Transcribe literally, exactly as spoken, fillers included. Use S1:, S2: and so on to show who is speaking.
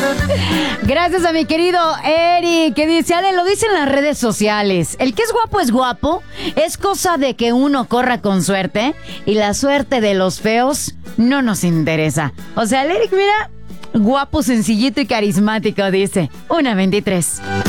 S1: Gracias a mi querido Eric, que dice, Ale, lo dicen las redes sociales. El que es guapo es guapo. Es cosa de que uno corra con suerte y la suerte de los feos no nos interesa. O sea, el Eric, mira, guapo, sencillito y carismático, dice. Una veintitrés.